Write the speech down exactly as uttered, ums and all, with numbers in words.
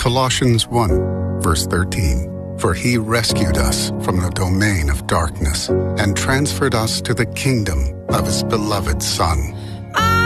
Colossians one, verse thirteen. For he rescued us from the domain of darkness and transferred us to the kingdom of his beloved Son.